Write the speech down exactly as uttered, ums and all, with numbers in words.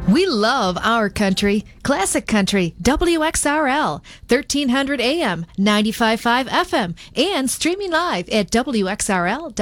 We love our country. Classic Country, W X R L, thirteen hundred A M, ninety-five point five F M, and streaming live at W X R L dot com.